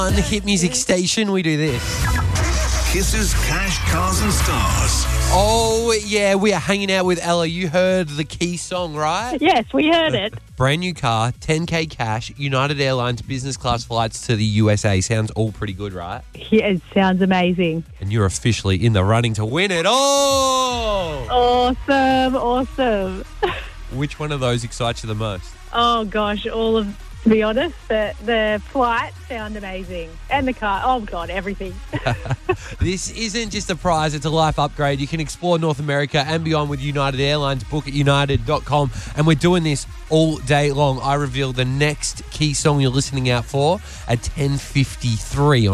On the Hit Music Station, we do this. Kisses, cash, cars and stars. Oh, yeah, we are hanging out with Ella. You heard the key song, right? Yes, we heard it. Brand new car, 10K cash, United Airlines business class flights to the USA. Sounds all pretty good, right? Yeah, it sounds amazing. And you're officially in the running to win it all. Awesome. Which one of those excites you the most? Oh, gosh, all of, to be honest, the flights sound amazing. And the car, oh, God, everything. This isn't just a prize, it's a life upgrade. You can explore North America and beyond with United Airlines. Book at united.com. And we're doing this all day long. I reveal the next key song you're listening out for at 10:53 on